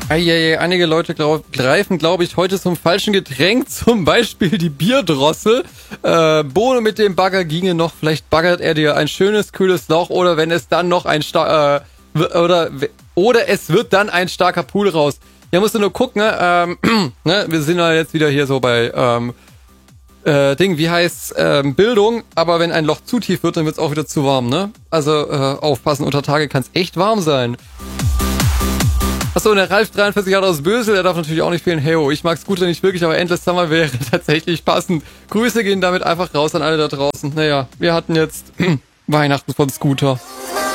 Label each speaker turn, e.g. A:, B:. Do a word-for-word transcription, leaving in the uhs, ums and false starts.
A: Eieiei, einige Leute glaub, greifen, glaube ich, heute zum falschen Getränk, zum Beispiel die Bierdrossel. Äh, Bohne mit dem Bagger ginge noch, vielleicht baggert er dir ein schönes, kühles Loch oder wenn es dann noch ein star äh, oder oder es wird dann ein starker Pool raus. Ja, musst du nur gucken, ne? Ähm, ne? Wir sind ja jetzt wieder hier so bei ähm, äh, Ding, wie heißt ähm, Bildung, aber wenn ein Loch zu tief wird, dann wird's auch wieder zu warm, ne? Also äh, aufpassen, unter Tage kann's echt warm sein. Achso, und der Ralf dreiundvierzig Jahre aus Bösel, der darf natürlich auch nicht fehlen. Heyo, ich mag Scooter nicht wirklich, aber Endless Summer wäre tatsächlich passend. Grüße gehen damit einfach raus an alle da draußen. Naja, wir hatten jetzt Weihnachten von Scooter.